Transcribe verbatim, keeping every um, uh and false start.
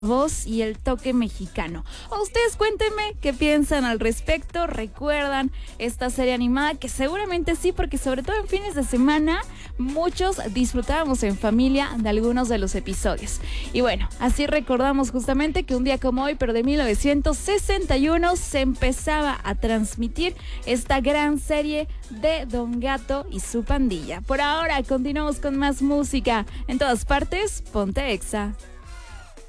voz y el toque mexicano. O ustedes cuéntenme qué piensan al respecto. ¿Recuerdan esta serie animada? Que seguramente sí, porque sobre todo en fines de semana muchos disfrutábamos en familia de algunos de los episodios. Y bueno, así recordamos justamente que un día como hoy, pero de mil novecientos sesenta y uno, se empezaba a transmitir esta gran serie de Don Gato y su pandilla. Por ahora continuamos con más música. En todas partes, ponte Exa.